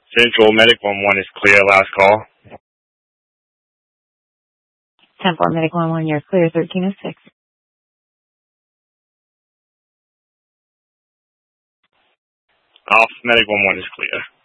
Central Medic 1-1 is clear, last call. 10-4 Medic 1-1, you're clear, 1306. Off Medic 1-1 is clear.